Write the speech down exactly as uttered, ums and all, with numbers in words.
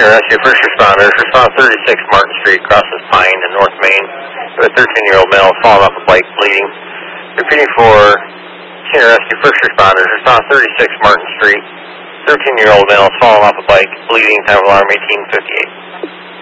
Rescue First Responders, response thirty-six Martin Street, crosses Pine in North Main. A thirteen-year-old male has fallen off a bike, bleeding. Repeating for Senior Rescue First Responders, response thirty-six Martin Street. thirteen-year-old male has fallen off a bike, bleeding. Time of alarm eighteen fifty-eight.